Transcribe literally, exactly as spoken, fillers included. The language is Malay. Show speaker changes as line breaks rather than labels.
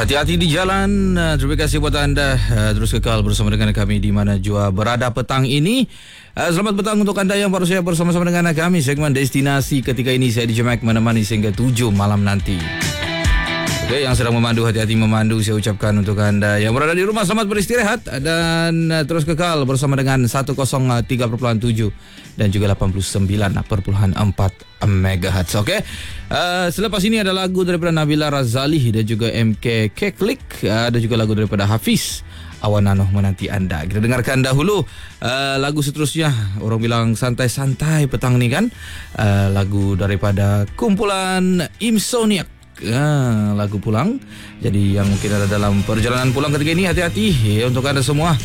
Hati-hati di jalan. Uh, terima kasih buat anda uh, terus kekal bersama dengan kami di mana jua berada petang ini. Uh, selamat petang untuk anda yang baru saya bersama-sama dengan kami segmen Destinasi. Ketika ini saya di Jemek menemani sehingga tujuh malam nanti. Okey, yang sedang memandu, hati-hati memandu. Saya ucapkan untuk anda yang berada di rumah selamat beristirahat dan uh, terus kekal bersama dengan seratus tiga perpuluhan tujuh dan juga lapan puluh sembilan perpuluhan empat megahertz. Okey. Uh, selepas ini ada lagu daripada Nabila Razali dan juga M K Keklik, uh, ada juga lagu daripada Hafiz Awananoh menanti anda. Kita dengarkan dahulu uh, lagu seterusnya. Orang bilang santai-santai petang ni kan. Uh, lagu daripada kumpulan Insomniac. Ah, lagu pulang. Jadi yang mungkin ada dalam perjalanan pulang ketika ini, hati-hati ya untuk anda semua.